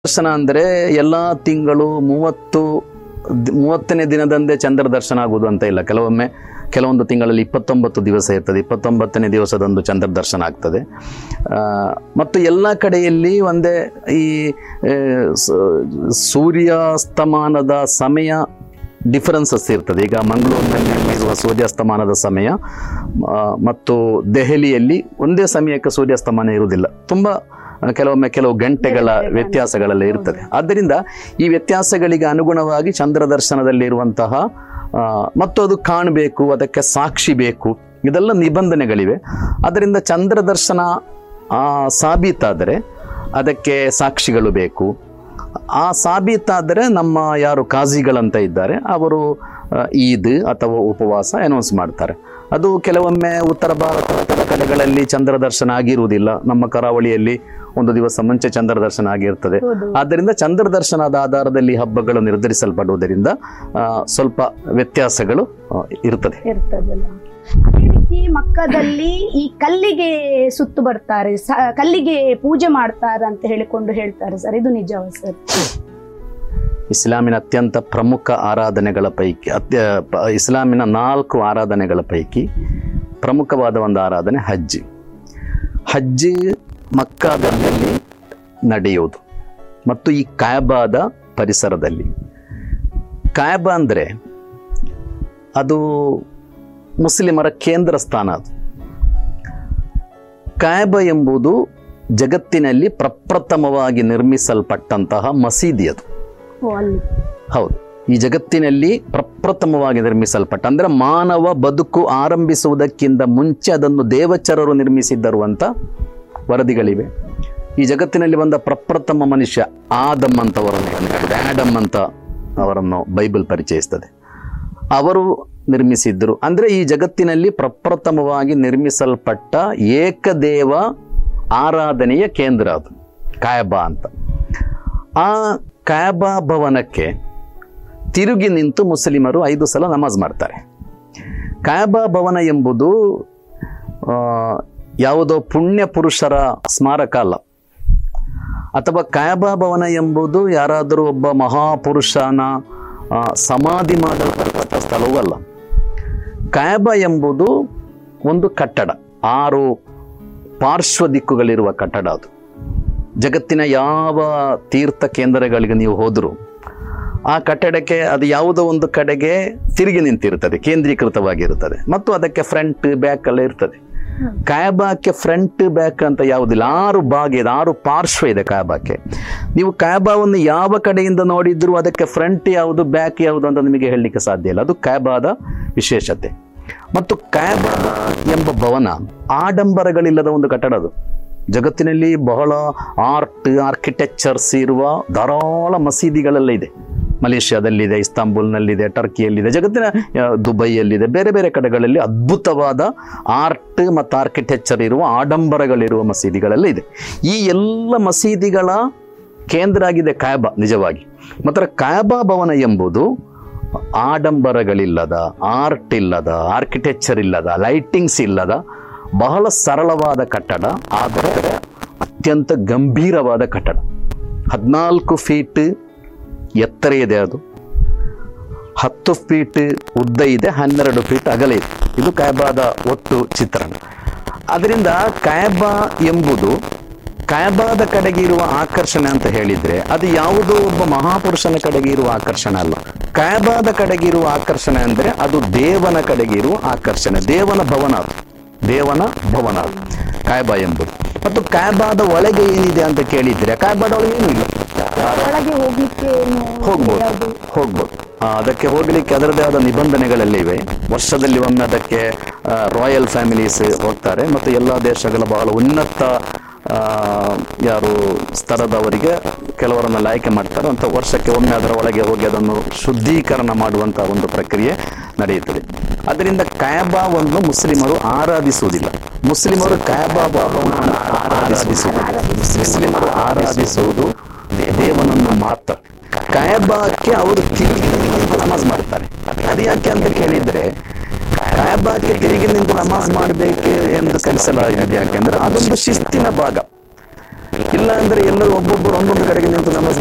ದರ್ಶನ ಅಂದರೆ ಎಲ್ಲ ತಿಂಗಳು 30ನೇ ದಿನದಂದೇ ಚಂದ್ರ ದರ್ಶನ ಆಗುವುದು ಅಂತ ಇಲ್ಲ. ಕೆಲವೊಂದು ತಿಂಗಳಲ್ಲಿ 29 ದಿವಸ ಇರ್ತದೆ. 29ನೇ ದಿವಸದಂದು ಚಂದ್ರ ದರ್ಶನ ಆಗ್ತದೆ. ಮತ್ತು ಎಲ್ಲ ಕಡೆಯಲ್ಲಿ ಒಂದೇ ಈ ಸೂರ್ಯಾಸ್ತಮಾನದ ಸಮಯ ಡಿಫರೆನ್ಸಸ್ ಇರ್ತದೆ. ಈಗ ಮಂಗಳೂರಿನಲ್ಲಿ ಇರುವ ಸೂರ್ಯಾಸ್ತಮಾನದ ಸಮಯ ಮತ್ತು ದೆಹಲಿಯಲ್ಲಿ ಒಂದೇ ಸಮಯಕ್ಕೆ ಸೂರ್ಯಾಸ್ತಮಾನ ಇರುವುದಿಲ್ಲ. ಕೆಲವು ಗಂಟೆಗಳ ವ್ಯತ್ಯಾಸಗಳೆಲ್ಲ ಇರ್ತದೆ. ಆದ್ದರಿಂದ ಈ ವ್ಯತ್ಯಾಸಗಳಿಗೆ ಅನುಗುಣವಾಗಿ ಚಂದ್ರ ದರ್ಶನದಲ್ಲಿರುವಂತಹ ಮತ್ತು ಅದು ಕಾಣಬೇಕು, ಅದಕ್ಕೆ ಸಾಕ್ಷಿ ಬೇಕು, ಇದೆಲ್ಲ ನಿಬಂಧನೆಗಳಿವೆ. ಅದರಿಂದ ಚಂದ್ರ ದರ್ಶನ ಸಾಬೀತಾದರೆ ಅದಕ್ಕೆ ಸಾಕ್ಷಿಗಳು ಬೇಕು. ಆ ಸಾಬೀತಾದರೆ ನಮ್ಮ ಯಾರು ಕಾಜಿಗಳಂತ ಇದ್ದಾರೆ ಅವರು ಈದ್ ಅಥವಾ ಉಪವಾಸ ಅನೌನ್ಸ್ ಮಾಡ್ತಾರೆ. ಅದು ಕೆಲವೊಮ್ಮೆ ಉತ್ತರ ಭಾರತದ ಕಡೆಗಳಲ್ಲಿ ಚಂದ್ರ ದರ್ಶನ ಆಗಿರುವುದಿಲ್ಲ. ನಮ್ಮ ಕರಾವಳಿಯಲ್ಲಿ ಒಂದು ದಿವಸ ಮುಂಚೆ ಚಂದ್ರ ದರ್ಶನ ಆಗಿರ್ತದೆ. ಆದ್ದರಿಂದ ಚಂದ್ರ ದರ್ಶನದ ಆಧಾರದಲ್ಲಿ ಹಬ್ಬಗಳು ನಿರ್ಧರಿಸಲ್ಪಡುವುದರಿಂದ ಸ್ವಲ್ಪ ವ್ಯತ್ಯಾಸಗಳು ಇರ್ತದೆ. ಮಕ್ಕದಲ್ಲಿ ಈ ಕಲ್ಲಿಗೆ ಸುತ್ತು ಬರ್ತಾರೆ, ಕಲ್ಲಿಗೆ ಪೂಜೆ ಮಾಡ್ತಾರೆ ಅಂತ ಹೇಳ್ತಾರೆ ಸರ್, ಇದು ನಿಜವ ಸರ್? ಇಸ್ಲಾಮಿನ ಅತ್ಯಂತ ಪ್ರಮುಖ ಆರಾಧನೆಗಳ ಪೈಕಿ ಇಸ್ಲಾಮಿನ 4 ಆರಾಧನೆಗಳ ಪೈಕಿ ಪ್ರಮುಖವಾದ ಒಂದು ಆರಾಧನೆ ಹಜ್ ಮಕ್ಕಾದಲ್ಲಿ ನಡೆಯುವುದು ಮತ್ತು ಈ ಕಾಯಬಾದ ಪರಿಸರದಲ್ಲಿ. ಕಾಯಬಾ ಅಂದರೆ ಅದು ಮುಸ್ಲಿಮರ ಕೇಂದ್ರ ಸ್ಥಾನ. ಅದು ಕಾಯಬಾ ಎಂಬುದು ಜಗತ್ತಿನಲ್ಲಿ ಪ್ರಪ್ರಥಮವಾಗಿ ನಿರ್ಮಿಸಲ್ಪಟ್ಟಂತಹ ಮಸೀದಿ. ಅದು ಹೌದು, ಈ ಜಗತ್ತಿನಲ್ಲಿ ಪ್ರಪ್ರಥಮವಾಗಿ ನಿರ್ಮಿಸಲ್ಪಟ್ಟ, ಅಂದ್ರೆ ಮಾನವ ಬದುಕು ಆರಂಭಿಸುವುದಕ್ಕಿಂತ ಮುಂಚೆ ಅದನ್ನು ದೇವಚರರು ನಿರ್ಮಿಸಿದ್ದರು ಅಂತ ವರದಿಗಳಿವೆ. ಈ ಜಗತ್ತಿನಲ್ಲಿ ಬಂದ ಪ್ರಪ್ರಥಮ ಮನುಷ್ಯ ಆದಮ್ ಅಂತ ಅವರನ್ನು ಬೈಬಲ್ ಪರಿಚಯಿಸ್ತದೆ. ಅವರು ನಿರ್ಮಿಸಿದ್ದರು. ಅಂದ್ರೆ ಈ ಜಗತ್ತಿನಲ್ಲಿ ಪ್ರಪ್ರಥಮವಾಗಿ ನಿರ್ಮಿಸಲ್ಪಟ್ಟ ಏಕದೇವ ಆರಾಧನೆಯ ಕೇಂದ್ರ ಅದು ಕಾಯಬಾ ಅಂತ. ಆ ಕಾಯಬಾ ಭವನಕ್ಕೆ ತಿರುಗಿ ನಿಂತು ಮುಸ್ಲಿಮರು 5 ಸಲ ನಮಾಜ್ ಮಾಡ್ತಾರೆ. ಕಾಯಬಾ ಭವನ ಎಂಬುದು ಯಾವುದೋ ಪುಣ್ಯ ಪುರುಷರ ಸ್ಮಾರಕ ಅಲ್ಲ, ಅಥವಾ ಕಾಯಬಾ ಭವನ ಎಂಬುದು ಯಾರಾದರೂ ಒಬ್ಬ ಮಹಾಪುರುಷನ ಸಮಾಧಿ ಮಾಡಲ್ಪಟ್ಟ ಸ್ಥಳವೂ ಅಲ್ಲ. ಕಾಯಬಾ ಎಂಬುದು ಒಂದು ಕಟ್ಟಡ, 6 ಪಾರ್ಶ್ವ ದಿಕ್ಕುಗಳಿರುವ ಕಟ್ಟಡ. ಅದು ಜಗತ್ತಿನ ಯಾವ ತೀರ್ಥ ಕೇಂದ್ರಗಳಿಗೆ ನೀವು ಹೋದರೂ ಆ ಕಟ್ಟಡಕ್ಕೆ ಅದು ಯಾವುದೋ ಒಂದು ಕಡೆಗೆ ತಿರುಗಿ ನಿಂತಿರುತ್ತದೆ, ಕೇಂದ್ರೀಕೃತವಾಗಿರುತ್ತದೆ, ಮತ್ತು ಅದಕ್ಕೆ ಫ್ರಂಟ್ ಬ್ಯಾಕ್ ಎಲ್ಲ ಇರ್ತದೆ. ಕಾಯಬಾಕ್ಕೆ ಫ್ರಂಟ್ ಬ್ಯಾಕ್ ಅಂತ ಯಾವುದಿಲ್ಲ, 6 ಭಾಗ ಇದೆ, 6 ಪಾರ್ಶ್ವ ಇದೆ ಕಾಯಬಾಕ್ಕೆ. ನೀವು ಕಾಯಬಾವನ್ನು ಯಾವ ಕಡೆಯಿಂದ ನೋಡಿದ್ರು ಅದಕ್ಕೆ ಫ್ರಂಟ್ ಯಾವುದು ಬ್ಯಾಕ್ ಯಾವುದು ಅಂತ ನಿಮಗೆ ಹೇಳಲಿಕ್ಕೆ ಸಾಧ್ಯ ಇಲ್ಲ. ಅದು ಕಾಯಬಾದ ವಿಶೇಷತೆ. ಮತ್ತು ಕಾಯಬಾ ಎಂಬ ಭವನ ಆಡಂಬರಗಳಿಲ್ಲದ ಒಂದು ಕಟ್ಟಡ. ಅದು ಜಗತ್ತಿನಲ್ಲಿ ಬಹಳ ಆರ್ಕಿಟೆಕ್ಚರ್ಸ್ ಇರುವ ಧಾರಾಳ ಮಸೀದಿಗಳೆಲ್ಲ ಇದೆ. ಮಲೇಷ್ಯಾದಲ್ಲಿದೆ, ಇಸ್ತಾಂಬುಲ್ನಲ್ಲಿದೆ, ಟರ್ಕಿಯಲ್ಲಿದೆ, ಜಗತ್ತಿನ ದುಬೈಯಲ್ಲಿದೆ, ಬೇರೆ ಬೇರೆ ಕಡೆಗಳಲ್ಲಿ ಅದ್ಭುತವಾದ ಆರ್ಟ್ ಮತ್ತು ಆರ್ಕಿಟೆಕ್ಚರ್ ಇರುವ ಆಡಂಬರಗಳಿರುವ ಮಸೀದಿಗಳೆಲ್ಲ ಇದೆ. ಈ ಎಲ್ಲ ಮಸೀದಿಗಳ ಕೇಂದ್ರ ಆಗಿದೆ ಕಾಯಬಾ ನಿಜವಾಗಿ. ಮಾತ್ರ ಕಾಯಬಾ ಭವನ ಎಂಬುದು ಆಡಂಬರಗಳಿಲ್ಲದ, ಆರ್ಟ್ ಇಲ್ಲದ, ಆರ್ಕಿಟೆಕ್ಚರ್ ಇಲ್ಲದ, ಲೈಟಿಂಗ್ಸ್ ಇಲ್ಲದ ಬಹಳ ಸರಳವಾದ ಕಟ್ಟಡ, ಆದರೆ ಅತ್ಯಂತ ಗಂಭೀರವಾದ ಕಟ್ಟಡ. 14 ಫೀಟ್ ಎತ್ತರ ಇದೆ, ಅದು 10 ಫೀಟ್ ಉದ್ದ ಇದೆ, 12 ಫೀಟ್ ಅಗಲ ಇದೆ. ಇದು ಕಾಯಬಾದ ಒಟ್ಟು ಚಿತ್ರಣ. ಅದರಿಂದ ಕಾಯಬಾ ಎಂಬುದು ಕಾಯಬಾದ ಕಡೆಗೆ ಇರುವ ಆಕರ್ಷಣೆ ಅಂತ ಹೇಳಿದ್ರೆ ಅದು ಯಾವುದೋ ಒಬ್ಬ ಮಹಾಪುರುಷನ ಕಡೆಗೆ ಇರುವ ಆಕರ್ಷಣೆ ಅಲ್ಲ. ಕಾಯಬಾದ ಕಡೆಗೆ ಇರುವ ಆಕರ್ಷಣೆ ಅಂದ್ರೆ ಅದು ದೇವನ ಕಡೆಗೆ ಇರುವ ಆಕರ್ಷಣೆ, ದೇವನ ಭವನ ಕಾಯಬಾ ಎಂಬುದು. ಮತ್ತು ಕಾಯಬಾದ ಒಳಗೆ ಏನಿದೆ ಅಂತ ಕೇಳಿದ್ರೆ ಕಾಯಬಾದ ಒಳಗೆ ಏನೂ ಇಲ್ಲ, ಹೋಗ್ಬೋದು. ಅದಕ್ಕೆ ಹೋಗ್ಲಿಕ್ಕೆ ಅದರದೇ ಆದ ನಿಬಂಧನೆಗಳೆಲ್ಲಿವೆ. ವರ್ಷದಲ್ಲಿ ಒಮ್ಮೆ ಅದಕ್ಕೆ ರಾಯಲ್ ಫ್ಯಾಮಿಲೀಸ್ ಹೋಗ್ತಾರೆ, ಮತ್ತು ಎಲ್ಲ ದೇಶಗಳ ಬಹಳ ಉನ್ನತ ಸ್ತರದವರಿಗೆ ಕೆಲವರನ್ನೆಲ್ಲ ಆಯ್ಕೆ ಮಾಡ್ತಾರೆ ಅಂತ ವರ್ಷಕ್ಕೆ ಒಮ್ಮೆ ಅದರ ಒಳಗೆ ಹೋಗಿ ಅದನ್ನು ಶುದ್ಧೀಕರಣ ಮಾಡುವಂತಹ ಒಂದು ಪ್ರಕ್ರಿಯೆ ನಡೆಯುತ್ತದೆ. ಅದರಿಂದ ಕಾಯಬಾವನ್ನು ಮುಸ್ಲಿಮರು ಆರಾಧಿಸುವುದಿಲ್ಲ. ಮುಸ್ಲಿಮರು ಕಾಯಬಾ ಭಾವವನ್ನು ಮುಸ್ಲಿಮರು ಆರಾಧಿಸುವುದು ದೇವನನ್ನು ಮಾತ್ರ. ಕಾಯಬಾಕ್ಕೆ ಅವರು ತಿರುಗಿ ನಮಾಜ್ ಮಾಡ್ತಾರೆ. ಅದು ಯಾಕೆ ಅಂತ ಕೇಳಿದ್ರೆ ಕಾಯಬಾಕ್ಕೆ ತಿರುಗಿ ನಿಂತು ನಮಾಜ್ ಮಾಡಬೇಕು ಎಂದು ಕಲಿಸಲಾಗಿದೆ. ಯಾಕೆಂದ್ರೆ ಅದೊಂದು ಶಿಸ್ತಿನ ಭಾಗ. ಇಲ್ಲ ಅಂದ್ರೆ ಎಲ್ಲರೂ ಒಬ್ಬೊಬ್ಬರು ಒಂದೊಂದು ಕಡೆಗೆ ನಿಂತು ನಮಸ್ಕಾರ